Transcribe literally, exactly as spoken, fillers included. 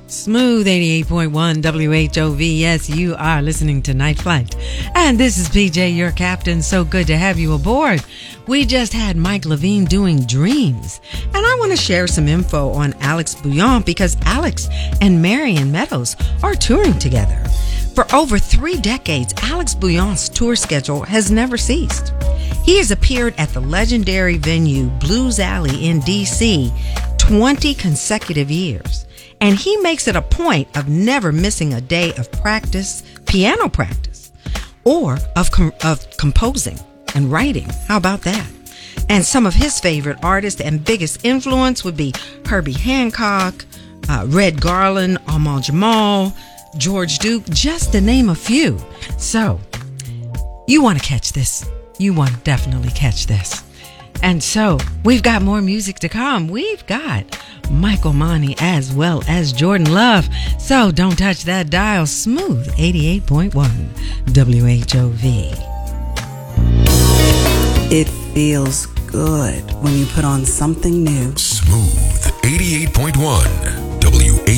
Smooth eighty-eight point one W H O V. Yes, you are listening to Night Flight. And this is P J, your captain. So good to have you aboard. We just had Mike Levine doing Dreams. And I want to share some info on Alex Bouillon because Alex and Marion Meadows are touring together. For over three decades, Alex Bouillon's tour schedule has never ceased. He has appeared at the legendary venue Blues Alley in D C twenty consecutive years. And he makes it a point of never missing a day of practice, piano practice, or of com- of composing and writing. How about that? And some of his favorite artists and biggest influence would be Herbie Hancock, uh, Red Garland, Ahmad Jamal, George Duke, just to name a few. So, you want to catch this. You want to definitely catch this. And so, we've got more music to come. We've got Michael Mani as well as Jordan Love. So don't touch that dial. Smooth eighty-eight point one W H O V. It feels good when you put on something new. Smooth eighty-eight point one W H O V.